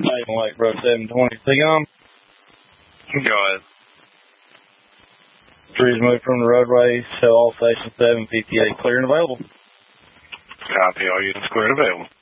Maiden Lake Road 720, Seagon. Go ahead. Trees moved from the roadway, so all station 758 clear and available. Copy, all units clear and available.